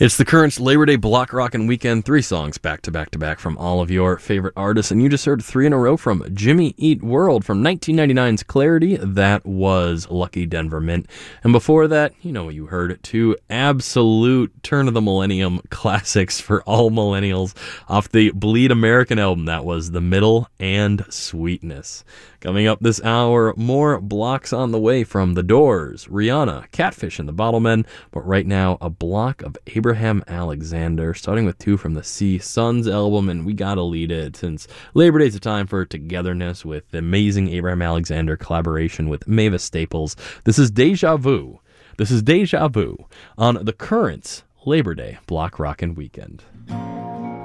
It's the Currents Labor Day Block Rockin' Weekend. 3 songs back to back to back from all of your favorite artists. And you just heard 3 in a row from Jimmy Eat World from 1999's Clarity. That was Lucky Denver Mint. And before that, you know what you heard, 2 absolute turn of the millennium classics for all millennials off the Bleed American album. That was The Middle and Sweetness. Coming up this hour, more blocks on the way from The Doors, Rihanna, Catfish and the Bottlemen. But right now, a block of Abraham Alexander, starting with 2 from the Sea Sons album, and we gotta lead it since Labor Day's a time for togetherness with the amazing Abraham Alexander collaboration with Mavis Staples. This is Deja Vu. This is Deja Vu on the Currents Labor Day Block Rockin' Weekend.